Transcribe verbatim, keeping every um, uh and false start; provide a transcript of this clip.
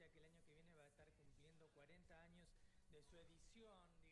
anuncia que el año que viene va a estar cumpliendo cuarenta años de su edición.